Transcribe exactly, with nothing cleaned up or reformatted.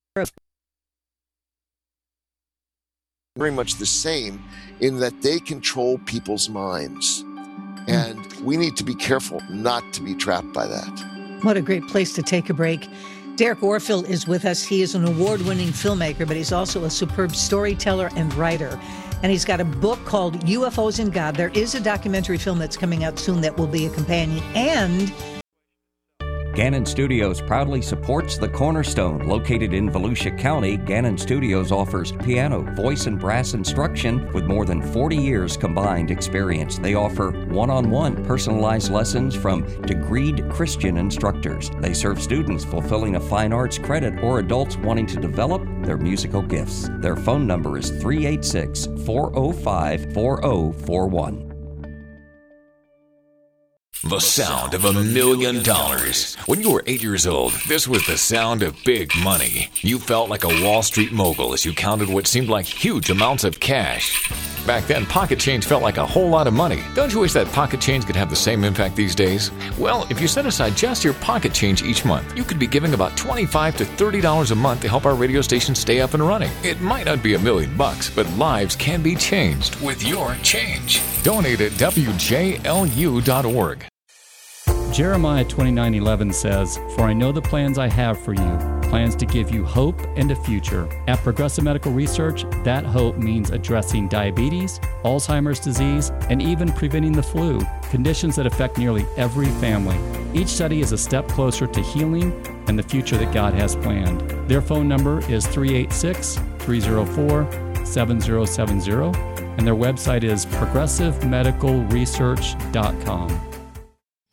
Very much the same in that they control people's minds. And we need to be careful not to be trapped by that. What a great place to take a break. Derek Orville is with us. He is an award-winning filmmaker, but he's also a superb storyteller and writer. And he's got a book called U F Os and God. There is a documentary film that's coming out soon that will be a companion. And Gannon Studios proudly supports The Cornerstone. Located in Volusia County, Gannon Studios offers piano, voice, and brass instruction with more than forty years combined experience. They offer one-on-one personalized lessons from degreed Christian instructors. They serve students fulfilling a fine arts credit or adults wanting to develop their musical gifts. Their phone number is three eight six, four oh five, four oh four one. The sound of a million dollars. When you were eight years old, this was the sound of big money. You felt like a Wall Street mogul as you counted what seemed like huge amounts of cash. Back then, pocket change felt like a whole lot of money. Don't you wish that pocket change could have the same impact these days? Well, if you set aside just your pocket change each month, you could be giving about twenty-five to thirty dollars a month to help our radio station stay up and running. It might not be a million bucks, but lives can be changed with your change. Donate at W J L U dot org. Jeremiah twenty-nine eleven says, "For I know the plans I have for you, plans to give you hope and a future." At Progressive Medical Research, that hope means addressing diabetes, Alzheimer's disease, and even preventing the flu, conditions that affect nearly every family. Each study is a step closer to healing and the future that God has planned. Their phone number is three eight six, three oh four, seven oh seven oh, and their website is progressive medical research dot com.